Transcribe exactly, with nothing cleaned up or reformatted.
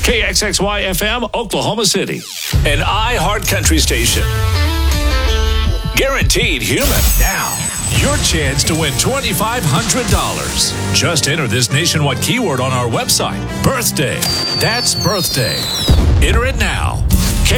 K X X Y F M, Oklahoma City. An iHeart Country station. Guaranteed human. Now, your chance to win twenty-five hundred dollars. Just enter this nationwide keyword on our website. Birthday. That's birthday. Enter it now.